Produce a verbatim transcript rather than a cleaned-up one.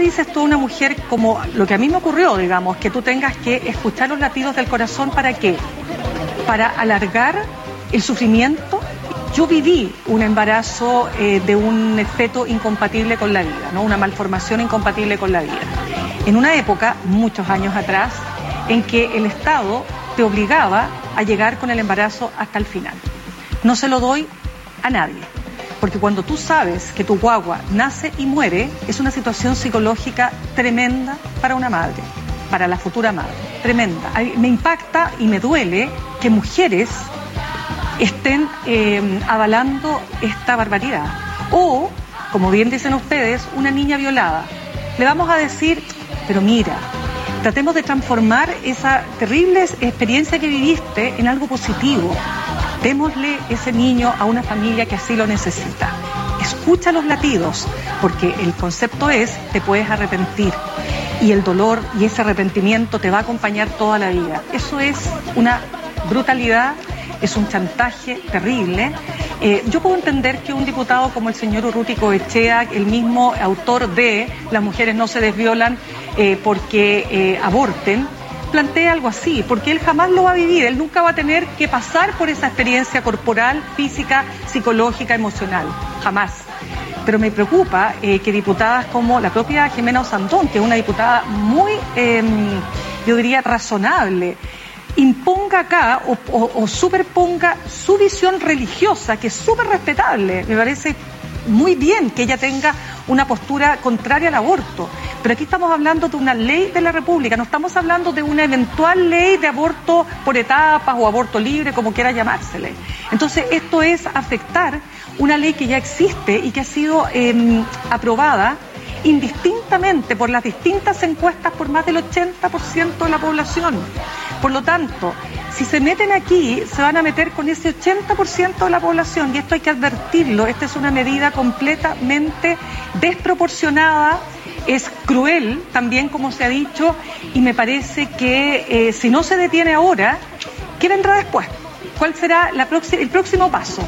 dices tú a una mujer como lo que a mí me ocurrió, digamos, que tú tengas que escuchar los latidos del corazón? ¿Para qué? Para alargar el sufrimiento. Yo viví un embarazo eh, de un feto incompatible con la vida, ¿no? Una malformación incompatible con la vida. En una época, muchos años atrás, en que el Estado te obligaba a llegar con el embarazo hasta el final. No se lo doy a nadie, porque cuando tú sabes que tu guagua nace y muere, es una situación psicológica tremenda para una madre, para la futura madre, tremenda. Me impacta y me duele que mujeres estén eh, avalando esta barbaridad. O, como bien dicen ustedes, una niña violada. Le vamos a decir, pero mira, tratemos de transformar esa terrible experiencia que viviste en algo positivo. Démosle ese niño a una familia que así lo necesita. Escucha los latidos, porque el concepto es, te puedes arrepentir. Y el dolor y ese arrepentimiento te va a acompañar toda la vida. Eso es una brutalidad. Es un chantaje terrible. Eh, yo puedo entender que un diputado como el señor Urruti Coechea, el mismo autor de Las mujeres no se desviolan eh, porque eh, aborten, plantea algo así, porque él jamás lo va a vivir, él nunca va a tener que pasar por esa experiencia corporal, física, psicológica, emocional, jamás. Pero me preocupa eh, que diputadas como la propia Jimena Osandón, que es una diputada muy, eh, yo diría, razonable, imponga acá o, o, o superponga su visión religiosa, que es súper respetable. Me parece muy bien que ella tenga una postura contraria al aborto, pero aquí estamos hablando de una ley de la República, no estamos hablando de una eventual ley de aborto por etapas o aborto libre, como quiera llamársele. Entonces esto es afectar una ley que ya existe y que ha sido eh, aprobada indistintamente por las distintas encuestas por más del ochenta por ciento de la población. Por lo tanto, si se meten aquí, se van a meter con ese ochenta por ciento de la población, y esto hay que advertirlo. Esta es una medida completamente desproporcionada, es cruel también, como se ha dicho, y me parece que eh, si no se detiene ahora, ¿qué vendrá después? ¿Cuál será la próxima, el próximo paso?